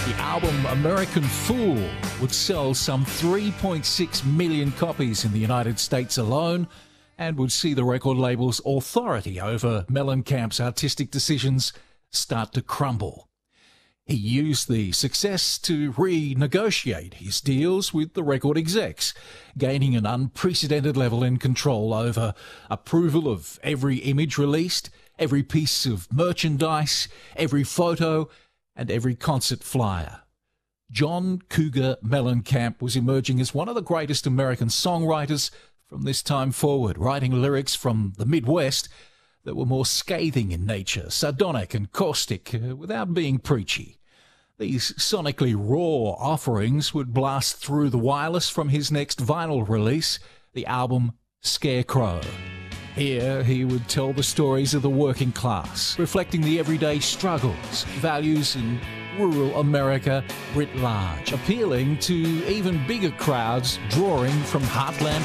The album American Fool would sell some 3.6 million copies in the United States alone and would see the record label's authority over Mellencamp's artistic decisions start to crumble. He used the success to renegotiate his deals with the record execs, gaining an unprecedented level in control over approval of every image released, every piece of merchandise, every photo, and every concert flyer. John Cougar Mellencamp was emerging as one of the greatest American songwriters from this time forward, writing lyrics from the Midwest that were more scathing in nature, sardonic and caustic, without being preachy. These sonically raw offerings would blast through the wireless from his next vinyl release, the album Scarecrow. Here he would tell the stories of the working class, reflecting the everyday struggles, values in rural America writ large, appealing to even bigger crowds drawing from heartland